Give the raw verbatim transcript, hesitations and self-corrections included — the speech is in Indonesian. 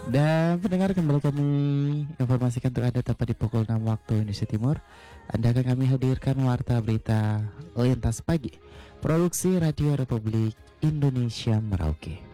Dan pendengar, kembali kami informasikan untuk Anda tepat di pukul enam waktu Indonesia Timur. Anda akan kami hadirkan warta berita lintas pagi, produksi Radio Republik Indonesia Merauke.